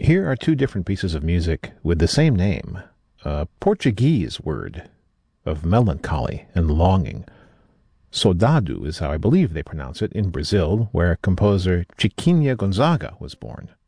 Here are two different pieces of music with the same name, a Portuguese word of melancholy and longing. Saudade is how I believe they pronounce it in Brazil, where composer Chiquinha Gonzaga was born.